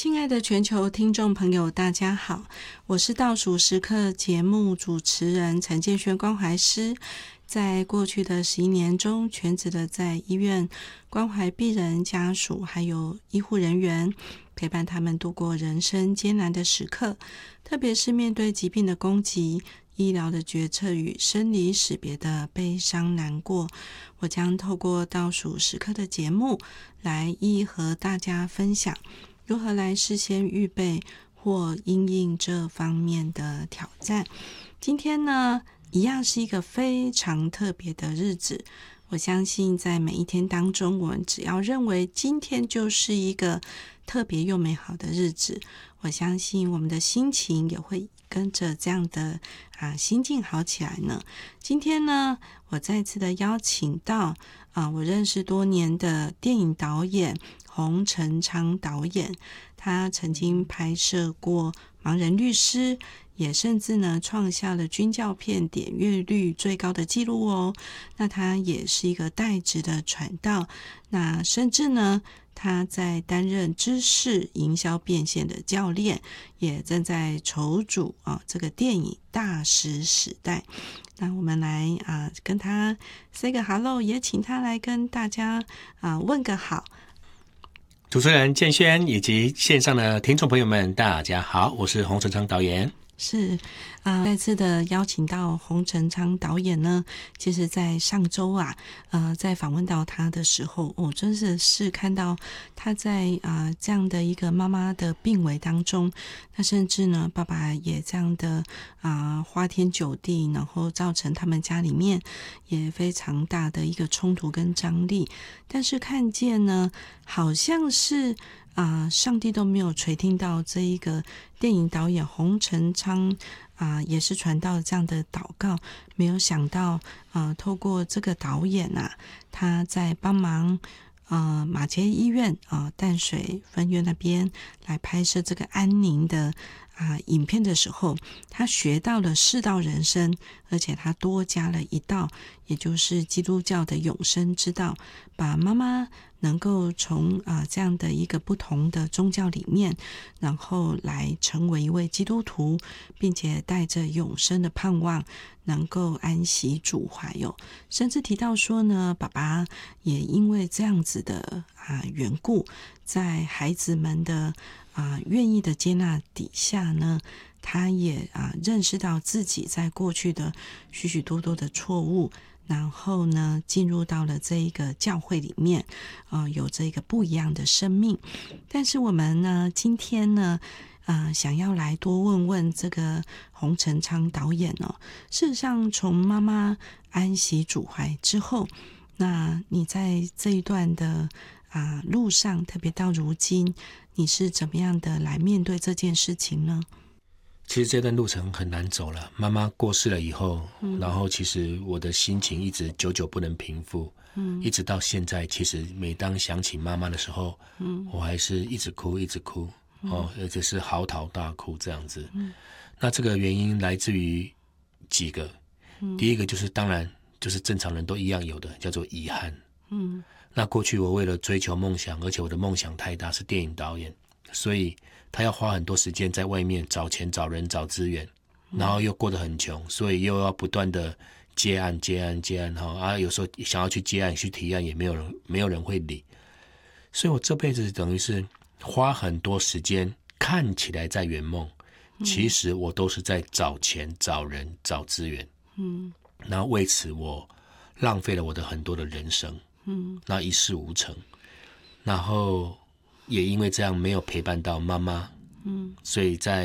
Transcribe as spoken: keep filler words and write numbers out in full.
亲爱的全球听众朋友，大家好，我是倒数时刻节目主持人陈建轩关怀师。在过去的十一年中，全职的在医院关怀病人家属，还有医护人员，陪伴他们度过人生艰难的时刻，特别是面对疾病的攻击、医疗的决策与生离死别的悲伤难过，我将透过倒数时刻的节目来一一和大家分享如何来事先预备或因应这方面的挑战。今天呢，一样是一个非常特别的日子。我相信在每一天当中，我们只要认为今天就是一个特别又美好的日子，我相信我们的心情也会跟着这样的啊心境好起来呢。今天呢，我再次的邀请到啊我认识多年的电影导演洪承昌导演，他曾经拍摄过《盲人律师》，也甚至呢创下了军教片点阅率最高的纪录哦。那他也是一个代职的传道，那甚至呢他在担任知识营销变现的教练，也正在筹组啊这个电影大师时代。那我们来啊跟他 say 个 hello， 也请他来跟大家啊问个好。 主持人建轩以及线上的听众朋友们，大家好，我是洪承昌导演。 是啊、呃，再次的邀请到洪承昌导演呢，其实在上周啊，呃，在访问到他的时候，我真的是看到他在啊、呃、这样的一个妈妈的病危当中，那甚至呢，爸爸也这样的啊、呃、花天酒地，然后造成他们家里面也非常大的一个冲突跟张力，但是看见呢，好像是。啊、呃，上帝都没有垂听到这一个电影导演洪承昌啊、呃，也是传道这样的祷告。没有想到，呃，透过这个导演啊，他在帮忙呃马偕医院啊、呃、淡水分院那边来拍摄这个安宁的啊、呃、影片的时候，他学到了四道人生，而且他多加了一道，也就是基督教的永生之道，把妈妈能够从啊、呃、这样的一个不同的宗教里面，然后来成为一位基督徒，并且带着永生的盼望，能够安息主怀哦。甚至提到说呢，爸爸也因为这样子的啊缘故，在孩子们的啊愿意的接纳底下呢，他也啊认识到自己在过去的许许多多的错误。然后呢，进入到了这一个教会里面，呃，有这个不一样的生命。但是我们呢，今天呢，呃，想要来多问问这个洪承昌导演哦。事实上，从妈妈安息主怀之后，那你在这一段的啊、呃、路上，特别到如今，你是怎么样的来面对这件事情呢？ 其实这段路程很难走了，妈妈过世了以后、嗯、然后其实我的心情一直久久不能平复、嗯、一直到现在，其实每当想起妈妈的时候、嗯、我还是一直哭一直哭、嗯哦、而且是嚎啕大哭这样子、嗯、那这个原因来自于几个、嗯、第一个就是当然就是正常人都一样有的，叫做遗憾、嗯、那过去我为了追求梦想，而且我的梦想太大，是电影导演，所以他要花很多时间在外面找钱找人找资源，然后又过得很穷，所以又要不断的接案接案接案、哦、啊，有时候想要去接案去提案也没有人没有人会理，所以我这辈子等于是花很多时间，看起来在圆梦、嗯、其实我都是在找钱找人找资源，嗯，然后为此我浪费了我的很多的人生，嗯，那一事无成，然后也因为这样没有陪伴到妈妈，嗯，所以在